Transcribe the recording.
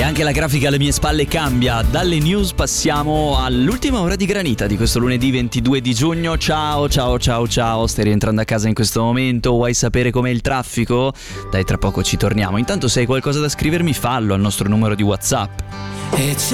anche la grafica alle mie spalle cambia. Dalle news passiamo all'ultima ora di Granita di questo lunedì 22 di giugno. Ciao, stai rientrando a casa in questo momento? Vuoi sapere com'è il traffico? Dai, tra poco ci torniamo. Intanto se hai qualcosa da scrivermi, fallo al nostro numero di WhatsApp.